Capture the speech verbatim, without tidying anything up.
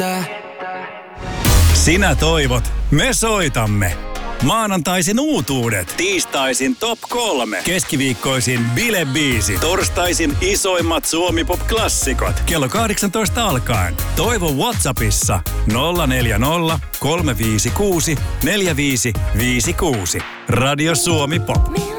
Sinä toivot, me soitamme. Maanantaisin uutuudet, tiistaisin top kolme, keskiviikkoisin bilebiisi, torstaisin isoimmat Suomi-pop-klassikot. Kello kahdeksantoista alkaen. Toivo WhatsAppissa nolla neljä nolla, kolme viisi kuusi, neljä viisi viisi kuusi. Radio Suomi Pop.